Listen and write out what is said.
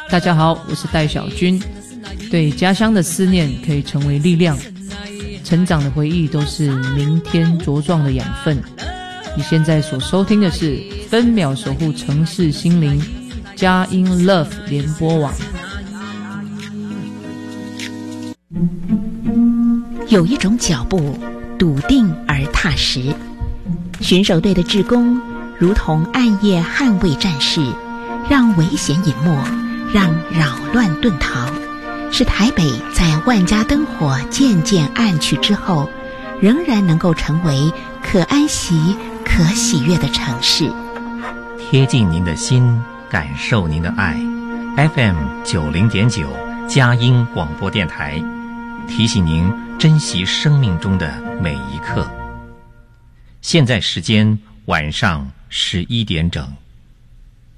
大家好，我是戴小军。对家乡的思念可以成为力量，成长的回忆都是明天茁壮的养分。你现在所收听的是分秒守护城市心灵佳音 Love 联播网。 有一种脚步笃定而踏实，巡守队的志工如同暗夜捍卫战士，让危险隐没，让扰乱遁逃，使台北在万家灯火渐渐暗去之后，仍然能够成为可安息、可喜悦的城市。 贴近您的心，感受您的爱。FM 90.9佳音广播电台，提醒您珍惜生命中的每一刻。现在时间晚上11点整。